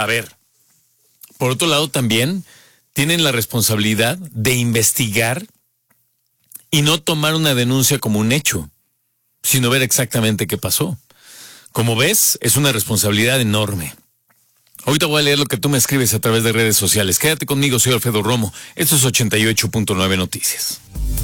A ver, por otro lado también tienen la responsabilidad de investigar y no tomar una denuncia como un hecho, sino ver exactamente qué pasó. Como ves, es una responsabilidad enorme. Ahorita voy a leer lo que tú me escribes a través de redes sociales. Quédate conmigo, soy Alfredo Romo. Esto es 88.9 Noticias.